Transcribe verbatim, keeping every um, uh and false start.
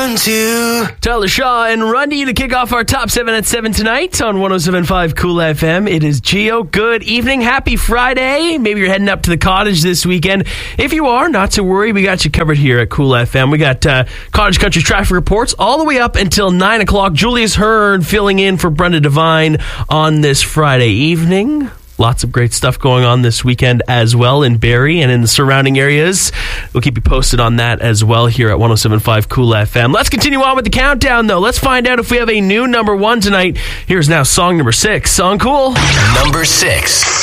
one, two. Tyler Shaw and Rundy to kick off our top seven at seven tonight on one oh seven point five Cool F M. It is Geo. Good evening. Happy Friday. Maybe you're heading up to the cottage this weekend. If you are, not to worry. We got you covered here at Cool F M. We got uh, Cottage Country traffic reports all the way up until nine o'clock. Julius Hurd filling in for Brenda Devine on this Friday evening. Lots of great stuff going on this weekend as well in Barrie and in the surrounding areas. We'll keep you posted on that as well here at one oh seven point five Cool F M. Let's continue on with the countdown, though. Let's find out if we have a new number one tonight. Here's now song number six on Cool. Number six.